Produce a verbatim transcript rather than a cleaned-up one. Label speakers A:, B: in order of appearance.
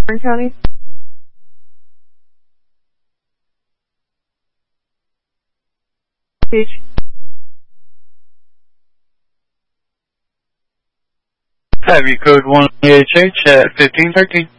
A: Warren County. Beach.
B: Have you code one H H at fifteen thirteen.